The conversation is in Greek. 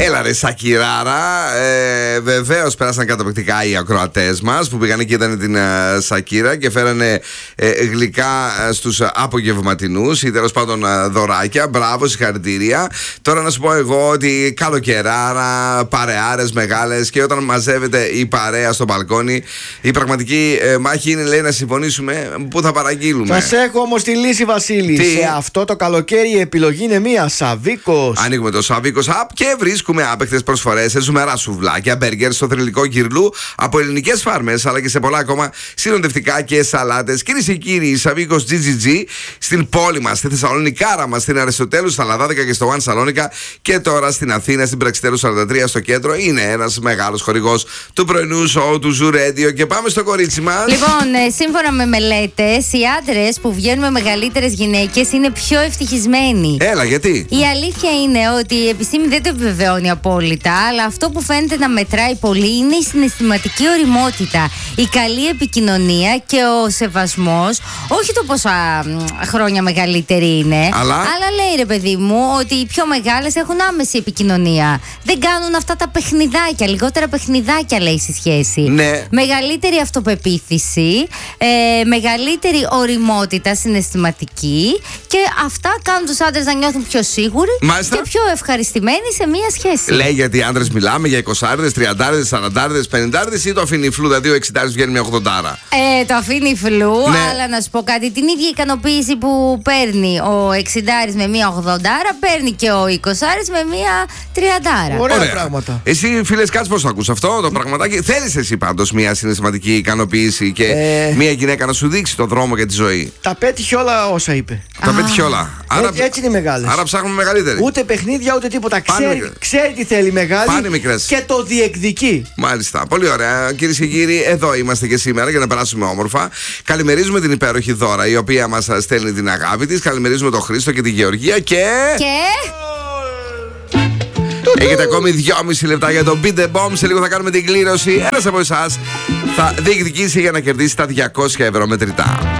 Έλα ρε Σακυράρα. Βεβαίως πέρασαν καταπληκτικά οι ακροατές μας που πήγαν και είδαν την Σακύρα και φέρανε γλυκά στους απογευματινούς ή τέλος πάντων δωράκια. Μπράβο, συγχαρητήρια. Τώρα να σου πω εγώ ότι καλοκαιράρα, παρεάρες μεγάλες, και όταν μαζεύεται η παρέα στο μπαλκόνι, η πραγματική μάχη είναι, λέει, να συμφωνήσουμε πού θα παραγγείλουμε. Σας έχω όμως τη λύση, Βασίλη. Σε αυτό το καλοκαίρι η επιλογή είναι μία. Σαβίκος. Ανοίγουμε το Σαβίκος App και βρίσκουμε άπαικτες προσφορές σε ζουμερά σουβλάκια, μπέργκερ στο θρυλικό Γυρλού από ελληνικές φάρμες, αλλά και σε πολλά ακόμα συνοδευτικά και σαλάτες. Κυρίες και κύριοι, η Σαβίκος GGG στην πόλη μας, στη Θεσσαλονικάρα μας, στην Αριστοτέλου, στα Λαδάδικα και στο One Σαλόνικα, και τώρα στην Αθήνα, στην Πραξιτέρου 43 στο κέντρο. Είναι ένας μεγάλος χορηγός του πρωινού σοου του Zoo Radio. Και πάμε στο κορίτσι μας. Λοιπόν, σύμφωνα με μελέτες, οι άντρες που βγαίνουν με μεγαλύτερες γυναίκες είναι πιο ευτυχισμένοι. Έλα, γιατί? Η αλήθεια είναι ότι η επιστήμη δεν το επιβεβαιώνει απόλυτα, αλλά αυτό που φαίνεται να μετράει πολύ είναι η συναισθηματική ωριμότητα, η καλή επικοινωνία και ο σεβασμός. Όχι το πόσα χρόνια μεγαλύτερη είναι, αλλά λέει, ρε παιδί μου, ότι οι πιο μεγάλες έχουν άμεση επικοινωνία. Δεν κάνουν αυτά τα παιχνιδάκια, λιγότερα παιχνιδάκια, λέει, στη σχέση. Ναι. Μεγαλύτερη αυτοπεποίθηση, μεγαλύτερη ωριμότητα συναισθηματική, και αυτά κάνουν τους άντρες να νιώθουν πιο σίγουροι. Μάλιστα. Και πιο ευχαριστημένοι σε μία σχέση. Λέει, γιατί οι άντρες μιλάμε για 20, 30, 40, 50, ή το αφήνει φλού, δηλαδή ο 60 βγαίνει με 80. Το αφήνει φλού, ναι. Αλλά να σου πω κάτι, την ίδια ικανοποίηση που παίρνει ο 60 με μία 80, παίρνει και ο 20 με μία 30. Ωραία πράγματα. Εσύ, φίλες, κάτσε πώς το ακούς αυτό το πραγματάκι. Θέλεις εσύ πάντως μία συναισθηματική ικανοποίηση και μία γυναίκα να σου δείξει το δρόμο για τη ζωή. Τα πέτυχε όλα όσα είπε. Τα πέτυχε όλα. Άρα, έτσι είναι οι μεγάλες. Άρα ψάχνουμε μεγαλύτερη. Ούτε παιχνίδια ούτε τίποτα. Ξέρει τι θέλει μεγάλη. Πάνε μικρές. Και το διεκδικεί. Μάλιστα. Πολύ ωραία. Κυρίες και κύριοι, εδώ είμαστε και σήμερα για να περάσουμε όμορφα. Καλημερίζουμε την υπέροχη Δώρα, η οποία μας στέλνει την αγάπη της. Καλημερίζουμε τον Χρήστο και τη Γεωργία και. Έχετε ακόμη 2,5 λεπτά για το Beat the Bomb. Σε λίγο θα κάνουμε την κλήρωση. Ένας από εσάς θα διεκδικήσει για να κερδίσει τα 200 ευρώ μετρητά.